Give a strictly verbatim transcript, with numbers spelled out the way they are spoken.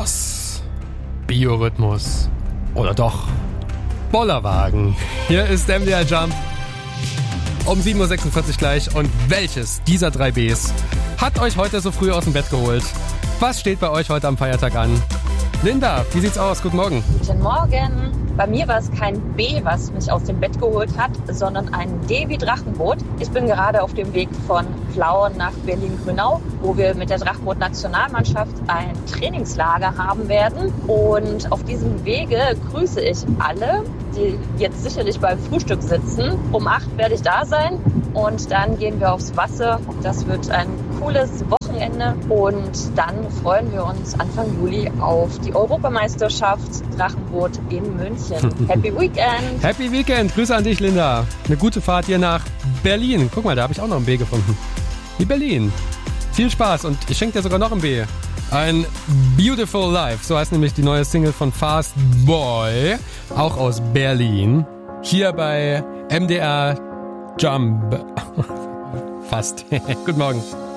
Boss, Biorhythmus oder doch Bollerwagen. Hier ist M D R Jump um sieben Uhr sechsundvierzig gleich. Und welches dieser drei Bs hat euch heute so früh aus dem Bett geholt? Was steht bei euch heute am Feiertag an? Linda, wie sieht's aus? Guten Morgen. Guten Morgen. Bei mir war es kein B, was mich aus dem Bett geholt hat, sondern ein D wie Drachenboot. Ich bin gerade auf dem Weg von Plauen nach Berlin-Grünau, wo wir mit der Drachenboot-Nationalmannschaft ein Trainingslager haben werden. Und auf diesem Wege grüße ich alle, die jetzt sicherlich beim Frühstück sitzen. Um acht werde ich da sein und dann gehen wir aufs Wasser. Das wird ein cooles Wochenende und dann freuen wir uns Anfang Juli auf die Europameisterschaft Drachenboot in München. Happy Weekend! Happy Weekend! Grüße an dich, Linda. Eine gute Fahrt hier nach Berlin. Guck mal, da habe ich auch noch ein B gefunden. Wie Berlin. Viel Spaß und ich schenke dir sogar noch ein B. Ein Beautiful Life, so heißt nämlich die neue Single von Fast Boy, auch aus Berlin. Hier bei M D R Jump. Fast. Guten Morgen.